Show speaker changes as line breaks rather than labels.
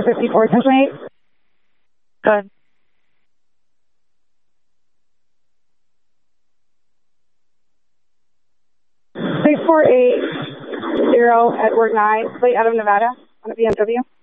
Clear 54, 1028.
Go ahead.
Six 480 at Work 9, late out of Nevada on a BMW.